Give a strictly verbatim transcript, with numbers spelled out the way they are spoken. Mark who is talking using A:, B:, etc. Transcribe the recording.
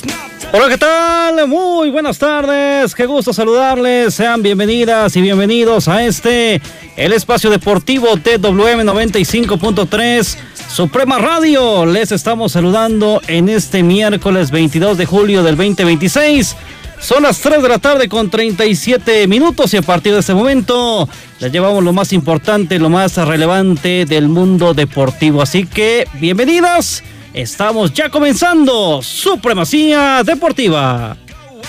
A: Hola, ¿qué tal? Muy buenas tardes, qué gusto saludarles, sean bienvenidas y bienvenidos a este, el espacio deportivo T W M noventa y cinco punto tres, Suprema Radio. Les estamos saludando en este miércoles veintidós de julio del veinte veintiséis. Son las tres de la tarde con treinta y siete minutos y a partir de este momento les llevamos lo más importante, lo más relevante del mundo deportivo. Así que, bienvenidas. Estamos ya comenzando Supremacía Deportiva.